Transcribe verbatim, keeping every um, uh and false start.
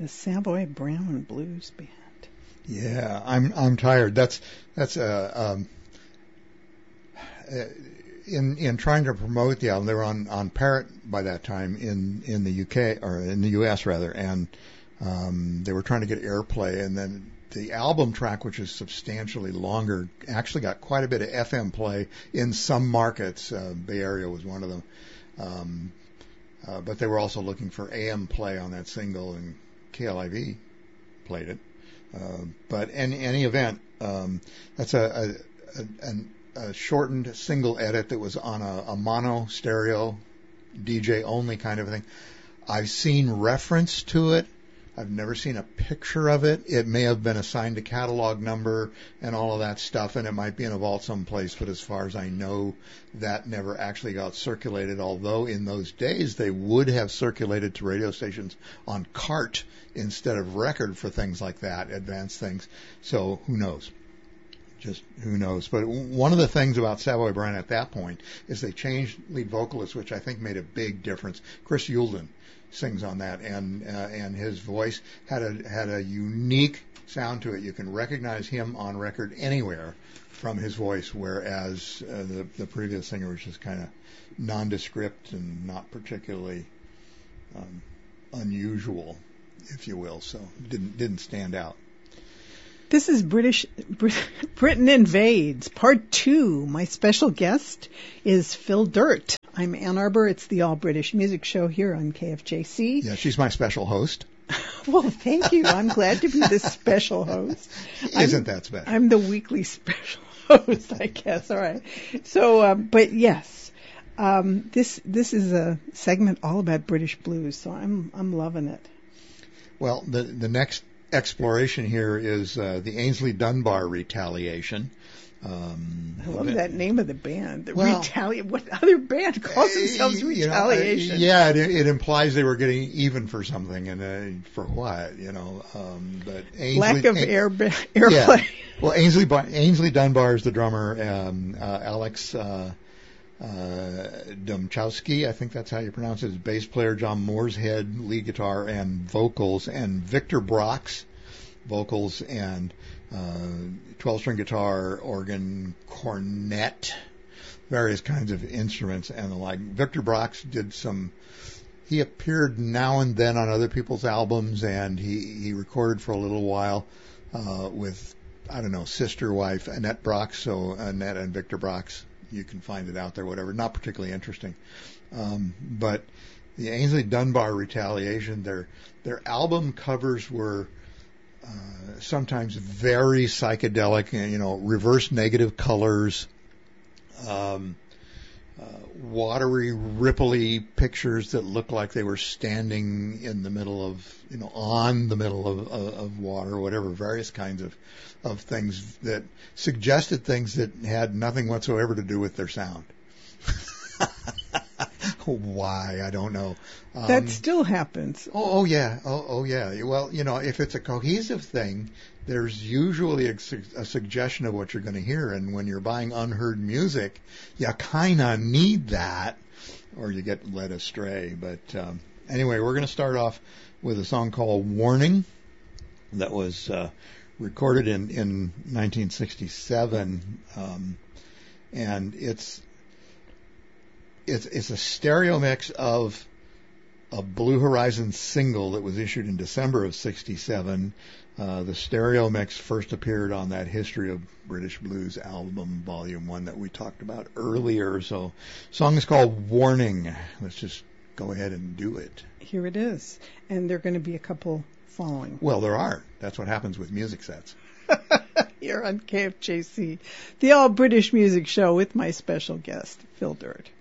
The Savoy Brown Blues Band. Yeah, I'm I'm tired. That's that's uh, um, uh, in in trying to promote the album. They were on on Parrot by that time in in the U K, or in the U S rather, and um, they were trying to get airplay. And then the album track, which is substantially longer, actually got quite a bit of F M play in some markets. Uh, Bay Area was one of them. Um, uh, but they were also looking for A M play on that single, and K L I V played it. Uh, but in any event, um, that's a, a, a, a shortened single edit that was on a, a mono stereo, D J only kind of thing. I've seen reference to it. I've never seen a picture of it. It may have been assigned a catalog number and all of that stuff, and it might be in a vault someplace, but as far as I know, that never actually got circulated, although in those days they would have circulated to radio stations on cart instead of record for things like that, advanced things. So who knows? Just who knows? But one of the things about Savoy Brown at that point is they changed lead vocalists, which I think made a big difference. Chris Yulden sings on that, and uh, and his voice had a had a unique sound to it. You can recognize him on record anywhere from his voice, whereas uh, the the previous singer was just kind of nondescript and not particularly um, unusual, if you will. So didn't didn't stand out. This is British Britain Invades, Part two. My special guest is Phil Dirt. I'm Ann Arbor. It's the All British Music Show here on K F J C. Yeah, she's my special host. Well, thank you. I'm glad to be the special host. Isn't I'm, that special? I'm the weekly special host, I guess. All right. So, um, but yes, um, this this is a segment all about British blues. So I'm I'm loving it. Well, the the next exploration here is uh, the Ainsley Dunbar Retaliation. Um, I love that name of the band. The well, Retali- What other band calls themselves Retaliation? You know, uh, yeah, it, it implies they were getting even for something, and uh, for what, you know. Um, but Ainsley, lack of Ain- air ba- airplay. Yeah. Well, Ainsley Ainsley Dunbar is the drummer. Um, uh, Alex uh, uh, Domchowski, I think that's how you pronounce it, is bass player. John Mooreshead, lead guitar and vocals, and Victor Brox, vocals and twelve-string uh, guitar, organ, cornet, various kinds of instruments and the like. Victor Brox did some, he appeared now and then on other people's albums, and he, he recorded for a little while uh, with, I don't know, sister wife Annette Brox, so Annette and Victor Brox, you can find it out there, whatever. Not particularly interesting. Um, but the Ainsley Dunbar Retaliation, their their album covers were Uh, sometimes very psychedelic, you know, reverse negative colors, um, uh, watery, ripply pictures that look like they were standing in the middle of, you know, on the middle of, of, of water, whatever, various kinds of, of things that suggested things that had nothing whatsoever to do with their sound. Why? I don't know. Um, that still happens. Oh, oh yeah. Oh, oh yeah. Well, you know, if it's a cohesive thing, there's usually a, a suggestion of what you're going to hear. And when you're buying unheard music, you kind of need that, or you get led astray. But um, anyway, we're going to start off with a song called Warning that was uh, recorded in, in nineteen sixty-seven. Um, and it's It's, it's a stereo mix of a Blue Horizon single that was issued in December of sixty-seven. Uh, the stereo mix first appeared on that History of British Blues album, Volume one, that we talked about earlier. So, the song is called Warning. Let's just go ahead and do it. Here it is. And there are going to be a couple following. Well, there are. That's what happens with music sets. Here on K F J C, the All British Music Show with my special guest, Phil Dirt.